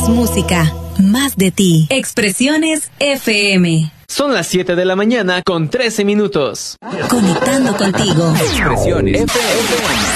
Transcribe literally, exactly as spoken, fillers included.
Más música, más de ti. Expresiones F M. Son las siete de la mañana con trece minutos. Conectando contigo. Expresiones F M.